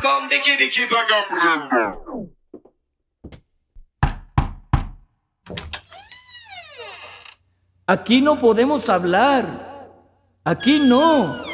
con Vicky Vicky Vagabundo. Aquí no podemos hablar. Aquí no.